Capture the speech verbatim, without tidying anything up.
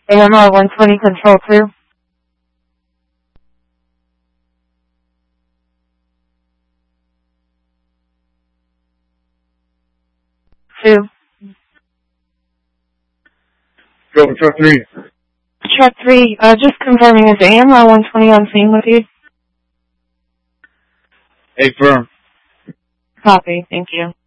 A M R one twenty Control two. Two. Go for truck three. Truck three, uh, just confirming, is A M R one twenty on scene with you? A firm. Copy, thank you.